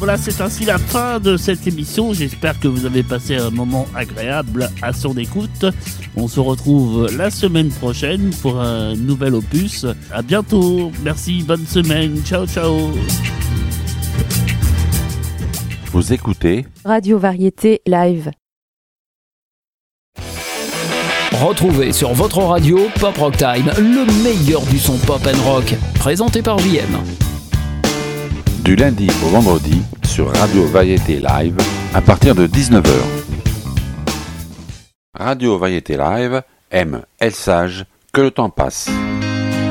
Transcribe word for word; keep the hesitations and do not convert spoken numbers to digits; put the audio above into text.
Voilà, c'est ainsi la fin de cette émission. J'espère que vous avez passé un moment agréable à son écoute. On se retrouve la semaine prochaine pour un nouvel opus. À bientôt. Merci, bonne semaine. Ciao, ciao. Vous écoutez Radio Variété Live. Retrouvez sur votre radio Pop Rock Time, le meilleur du son pop and rock, présenté par J M. Du lundi au vendredi sur Radio Variété Live à partir de dix-neuf heures. Radio Variété Live aime El Sage, que le temps passe.